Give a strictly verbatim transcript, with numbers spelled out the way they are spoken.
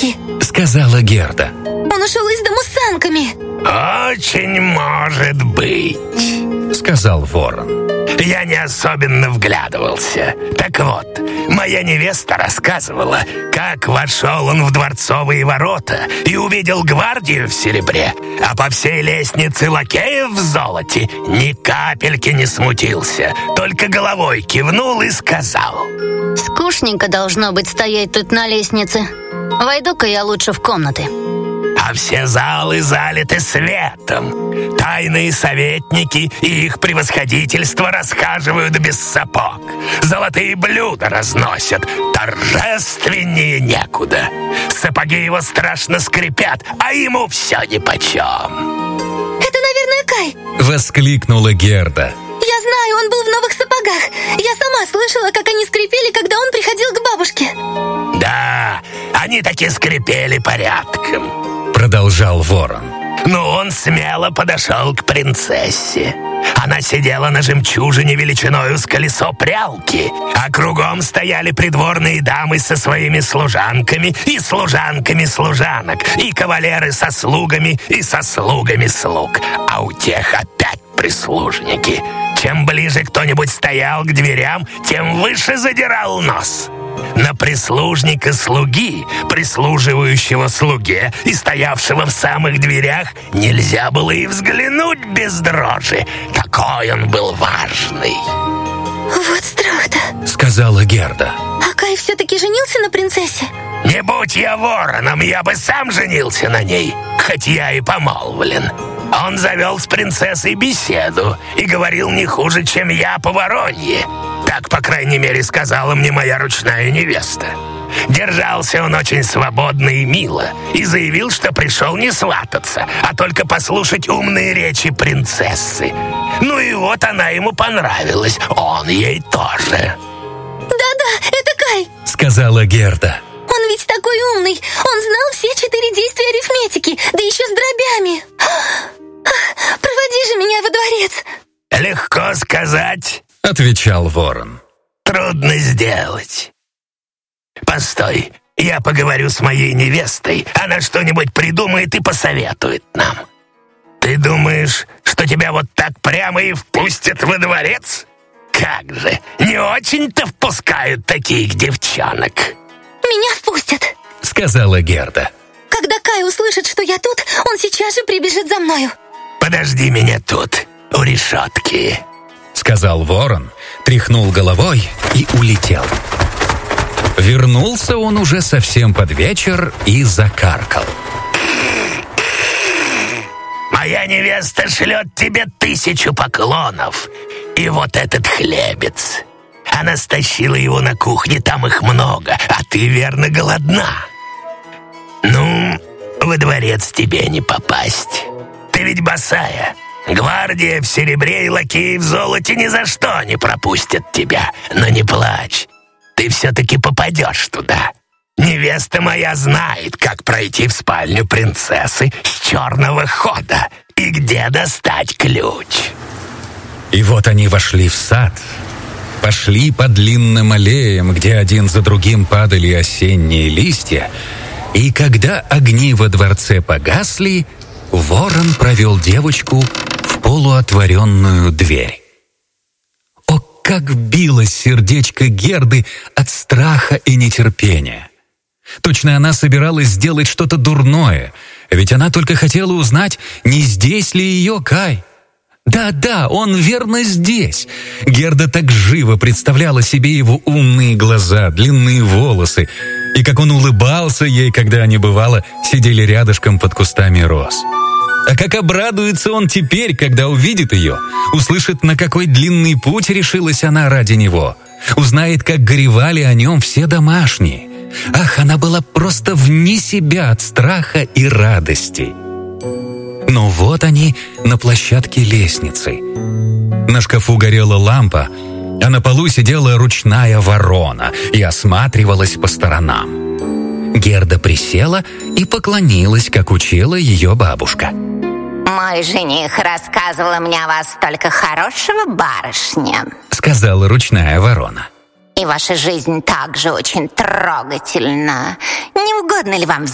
Рифметики», — сказала Герда. «Он ушел из дому с санками». «Очень может быть», — сказал ворон. «Я не особенно вглядывался. Так вот, моя невеста рассказывала, как вошел он в дворцовые ворота и увидел гвардию в серебре, а по всей лестнице лакеев в золоте ни капельки не смутился, только головой кивнул и сказал: «Скучненько должно быть стоять тут на лестнице. Войду-ка я лучше в комнаты». А все залы залиты светом. Тайные советники и их превосходительство расхаживают без сапог. Золотые блюда разносят. Торжественнее некуда. Сапоги его страшно скрипят, а ему все нипочем». «Это, наверное, Кай», — воскликнула Герда. «Я знаю, он был в новых сапогах. Я сама слышала, как они скрипели, когда он приходил к бабушке». «Да, они таки скрипели порядком», — продолжал ворон. «Но он смело подошел к принцессе. Она сидела на жемчужине величиною с колесо прялки, а кругом стояли придворные дамы со своими служанками и служанками служанок, и кавалеры со слугами и со слугами слуг, а у тех опять прислужники. Чем ближе кто-нибудь стоял к дверям, тем выше задирал нос. На прислужника слуги, прислуживающего слуге и стоявшего в самых дверях, нельзя было и взглянуть без дрожи. Такой он был важный». «Вот страх-то», — сказала Герда. «А Кай все-таки женился на принцессе?» «Не будь я вороном, я бы сам женился на ней, хоть я и помолвлен. Он завел с принцессой беседу и говорил не хуже, чем я по воронье. Так, по крайней мере, сказала мне моя ручная невеста. Держался он очень свободно и мило и заявил, что пришел не свататься, а только послушать умные речи принцессы. Ну и вот она ему понравилась, он ей тоже». «Да-да, это Кай», — сказала Герда. «Он ведь такой умный. Он знал все четыре действия арифметики, да еще с дробями. Проводи же меня во дворец». «Легко сказать», — отвечал ворон. «Трудно сделать. Постой, я поговорю с моей невестой, она что-нибудь придумает и посоветует нам. Ты думаешь, что тебя вот так прямо и впустят во дворец? Как же, не очень-то впускают таких девчонок». «Меня впустят», — сказала Герда. «Когда Кай услышит, что я тут, он сейчас же прибежит за мною». «Подожди меня тут, у решетки», — сказал ворон, тряхнул головой и улетел. Вернулся он уже совсем под вечер и закаркал. «Моя невеста шлет тебе тысячу поклонов. И вот этот хлебец. Она стащила его на кухне, там их много, а ты, верно, голодна. Ну, во дворец тебе не попасть. Ты ведь босая. Гвардия в серебре и лакеи в золоте ни за что не пропустят тебя. Но не плачь, ты все-таки попадешь туда. Невеста моя знает, как пройти в спальню принцессы с черного хода и где достать ключ». И вот они вошли в сад, пошли по длинным аллеям, где один за другим падали осенние листья, и когда огни во дворце погасли, ворон провел девочку в полуотворенную дверь. О, как билось сердечко Герды от страха и нетерпения! Точно она собиралась сделать что-то дурное, ведь она только хотела узнать, не здесь ли ее Кай. Да-да, он верно здесь. Герда так живо представляла себе его умные глаза, длинные волосы, и как он улыбался ей, когда они, бывало, сидели рядышком под кустами роз. А как обрадуется он теперь, когда увидит ее, услышит, на какой длинный путь решилась она ради него, узнает, как горевали о нем все домашние. Ах, она была просто вне себя от страха и радости. Но вот они на площадке лестницы. На шкафу горела лампа, а на полу сидела ручная ворона и осматривалась по сторонам. Герда присела и поклонилась, как учила ее бабушка. «Мой жених рассказывал мне о вас столько хорошего, барышня», — сказала ручная ворона. «И ваша жизнь также очень трогательна. Не угодно ли вам